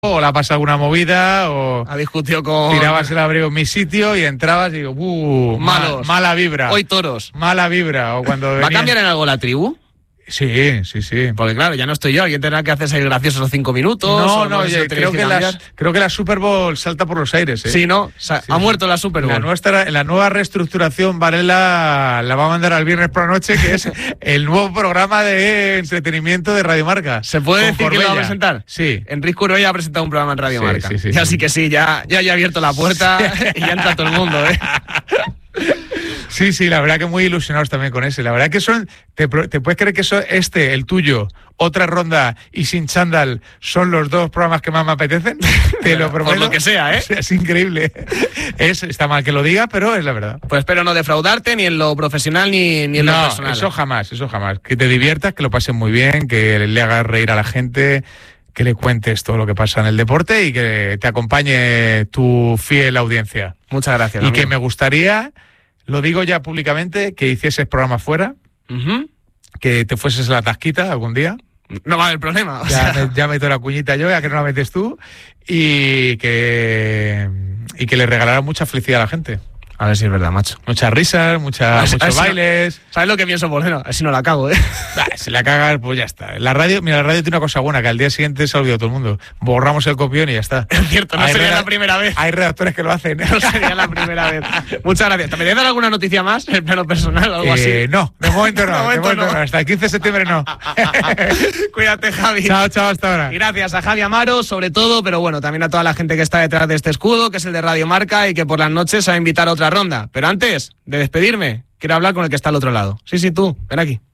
o le ha pasado alguna movida, o ha discutido con... tirabas el abrigo en mi sitio y entrabas y digo, malos. Mala vibra. Hoy toros. Mala vibra. O cuando ¿Va a cambiar en algo la tribu? Sí. Porque claro, ya no estoy yo, alguien tendrá que hacerse el gracioso los 5 minutos. No, oye, creo que la Super Bowl salta por los aires, ¿eh? Sí, ¿no? Ha muerto la Super Bowl. La nueva reestructuración, Varela la va a mandar al viernes por la noche, que es el nuevo programa de entretenimiento de Radio Marca. ¿Se puede decir que lo va a presentar? Sí. Enrique Curoya ha presentado un programa en Radio Marca. Sí. Que sí, ya he abierto la puerta y ya entra todo el mundo, ¿eh? Sí, la verdad que muy ilusionados también con ese. La verdad que son, te puedes creer que el tuyo, Otra Ronda y Sin Chándal son los dos programas que más me apetecen. Te lo prometo. Por lo que sea, ¿eh? Es increíble. Está mal que lo diga, pero es la verdad. Pues espero no defraudarte ni en lo profesional ni en lo personal. Eso jamás. Que te diviertas, que lo pases muy bien, que le hagas reír a la gente, que le cuentes todo lo que pasa en el deporte y que te acompañe tu fiel audiencia. Muchas gracias. Y amigo. Que me gustaría, lo digo ya públicamente, que hicieses programa fuera, que te fueses a la Tasquita algún día. No va a haber problema. Ya meto la cuñita yo, ya que no la metes tú, y que le regalara mucha felicidad a la gente. A ver si es verdad, macho. Muchas risas, muchos bailes. ¿Sabes lo que pienso, Moreno? Así no la cago, ¿eh? Si la cagas, pues ya está. La radio tiene una cosa buena, que al día siguiente se ha olvidado todo el mundo. Borramos el copión y ya está. Es cierto, no sería la primera vez. Hay redactores que lo hacen. No sería la primera vez. Muchas gracias. ¿Te apetece dar alguna noticia más, en plano personal o algo así? No, de momento no. No. Hasta el 15 de septiembre no. Cuídate, Javi. Chao, hasta ahora. Y gracias a Javi Amaro, sobre todo, pero bueno, también a toda la gente que está detrás de este escudo, que es el de Radio Marca y que por las noches va a invitar a otra ronda. Pero antes de despedirme, quiero hablar con el que está al otro lado. Sí, tú, ven aquí.